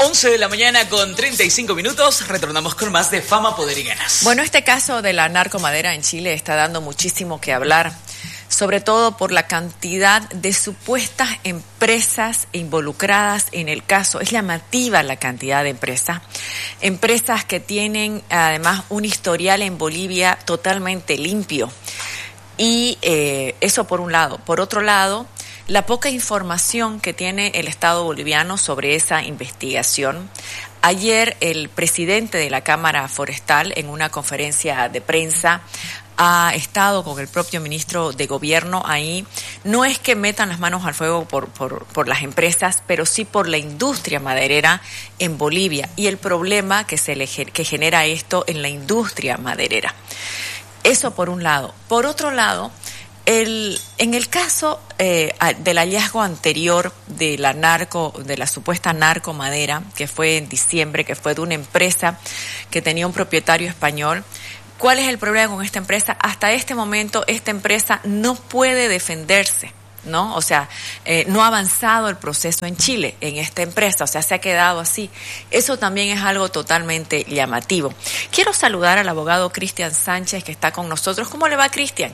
11 de la mañana con 35 minutos, retornamos con más de Fama, Poder y Ganas. Bueno, este caso de la narcomadera en Chile está dando muchísimo que hablar, sobre todo por la cantidad de supuestas empresas involucradas en el caso. Es llamativa la cantidad de empresas que tienen además un historial en Bolivia totalmente limpio. Y eso por un lado. Por otro lado, la poca información que tiene el Estado boliviano sobre esa investigación. Ayer el presidente de la Cámara Forestal, en una conferencia de prensa, ha estado con el propio ministro de Gobierno ahí. No es que metan las manos al fuego por las empresas, pero sí por la industria maderera en Bolivia y el problema que genera esto en la industria maderera. Eso por un lado. Por otro lado, en el caso del hallazgo anterior de la supuesta narcomadera, que fue en diciembre, que fue de una empresa que tenía un propietario español, ¿cuál es el problema con esta empresa? Hasta este momento esta empresa no puede defenderse, ¿no? O sea, no ha avanzado el proceso en Chile, en esta empresa, o sea, se ha quedado así. Eso también es algo totalmente llamativo. Quiero saludar al abogado Cristian Sánchez, que está con nosotros. ¿Cómo le va, Cristian?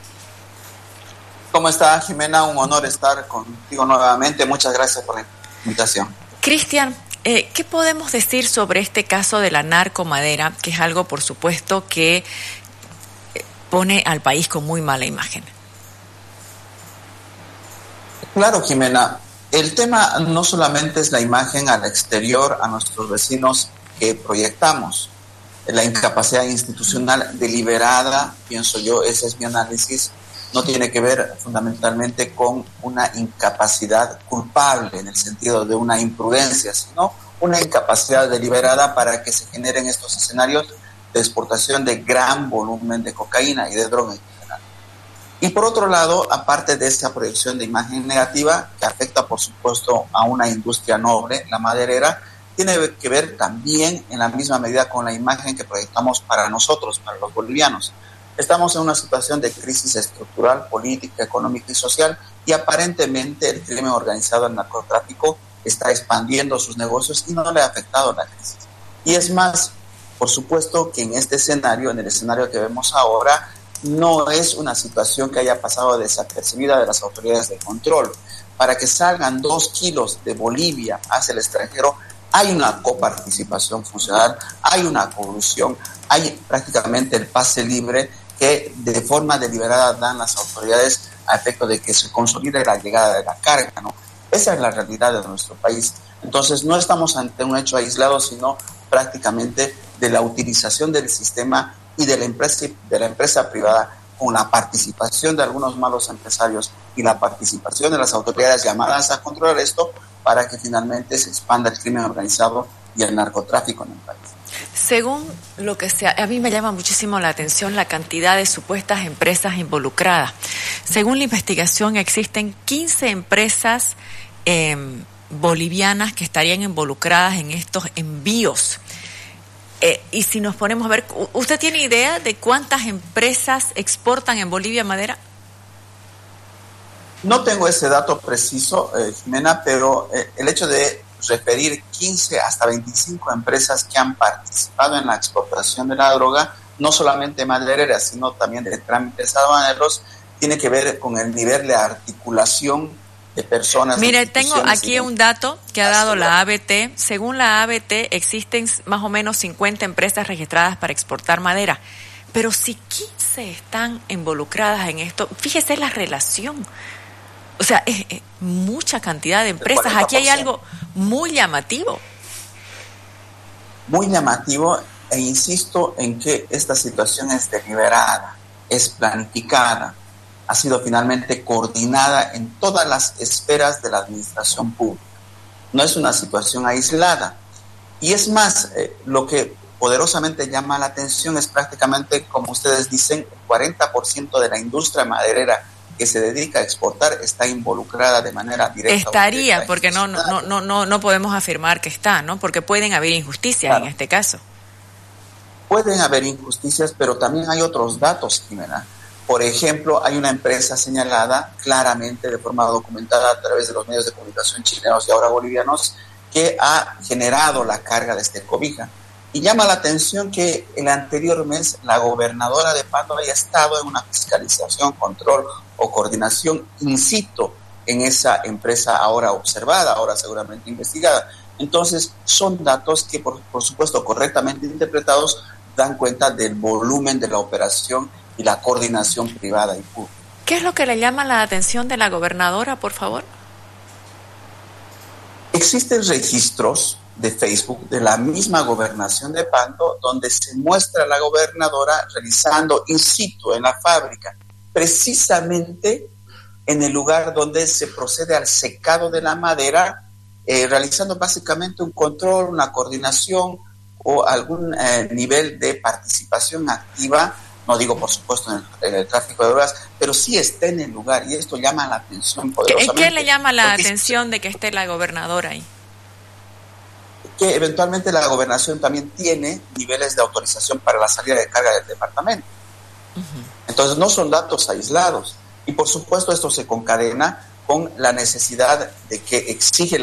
¿Cómo está, Jimena? Un honor estar contigo nuevamente. Muchas gracias por la invitación. Cristian, ¿qué podemos decir sobre este caso de la narcomadera, que es algo, por supuesto, que pone al país con muy mala imagen? Claro, Jimena. El tema no solamente es la imagen al exterior, a nuestros vecinos que proyectamos. La incapacidad institucional deliberada, pienso yo, ese es mi análisis, no tiene que ver fundamentalmente con una incapacidad culpable en el sentido de una imprudencia, sino una incapacidad deliberada para que se generen estos escenarios de exportación de gran volumen de cocaína y de droga en general. Y por otro lado, aparte de esa proyección de imagen negativa, que afecta por supuesto a una industria noble, la maderera, tiene que ver también en la misma medida con la imagen que proyectamos para nosotros, para los bolivianos. Estamos en una situación de crisis estructural, política, económica y social, y aparentemente el crimen organizado, el narcotráfico, está expandiendo sus negocios y no le ha afectado la crisis. Y es más, por supuesto que en este escenario, en el escenario que vemos ahora, no es una situación que haya pasado desapercibida de las autoridades de control. Para que salgan 2 kilos de Bolivia hacia el extranjero, hay una coparticipación funcional, hay una corrupción, hay prácticamente el pase libre que de forma deliberada dan las autoridades a efecto de que se consolide la llegada de la carga, ¿no? Esa es la realidad de nuestro país. Entonces no estamos ante un hecho aislado, sino prácticamente de la utilización del sistema y de la empresa privada con la participación de algunos malos empresarios y la participación de las autoridades llamadas a controlar esto para que finalmente se expanda el crimen organizado y el narcotráfico en el país. Según lo que a mí me llama muchísimo la atención la cantidad de supuestas empresas involucradas. Según la investigación, existen 15 empresas bolivianas que estarían involucradas en estos envíos. Y si nos ponemos a ver, ¿usted tiene idea de cuántas empresas exportan en Bolivia madera? No tengo ese dato preciso, Jimena, pero el hecho de referir 15 hasta 25 empresas que han participado en la exportación de la droga, no solamente madereras, sino también de trámites aduaneros, tiene que ver con el nivel de articulación de personas. Mire, tengo aquí un dato que ha dado la ABT. Según la ABT, existen más o menos 50 empresas registradas para exportar madera. Pero si 15 están involucradas en esto, fíjese la relación. O sea, es mucha cantidad de empresas. Aquí hay algo muy llamativo. Muy llamativo, e insisto en que esta situación es deliberada, es planificada, ha sido finalmente coordinada en todas las esferas de la administración pública. No es una situación aislada. Y es más, lo que poderosamente llama la atención es prácticamente, como ustedes dicen, el 40% de la industria maderera que se dedica a exportar está involucrada de manera directa. Estaría, porque no podemos afirmar que está, ¿no? Porque pueden haber injusticias, claro, en este caso. Pueden haber injusticias, pero también hay otros datos, Jimena. Por ejemplo, hay una empresa señalada claramente de forma documentada a través de los medios de comunicación chilenos y ahora bolivianos que ha generado la carga de este cobija. Y llama la atención que el anterior mes la gobernadora de Pando haya estado en una fiscalización, control o coordinación in situ en esa empresa ahora observada, ahora seguramente investigada. Entonces, son datos que, por supuesto, correctamente interpretados, dan cuenta del volumen de la operación y la coordinación privada y pública. ¿Qué es lo que le llama la atención de la gobernadora, por favor? Existen registros de Facebook de la misma gobernación de Pando donde se muestra a la gobernadora realizando in situ en la fábrica, precisamente en el lugar donde se procede al secado de la madera, realizando básicamente un control, una coordinación o algún nivel de participación activa. No digo, por supuesto, en el tráfico de drogas, pero sí está en el lugar y esto llama la atención poderosamente. ¿Qué le llama la atención de que esté la gobernadora ahí? Que eventualmente la gobernación también tiene niveles de autorización para la salida de carga del departamento. Entonces no son datos aislados y por supuesto esto se concadena con la necesidad de que exige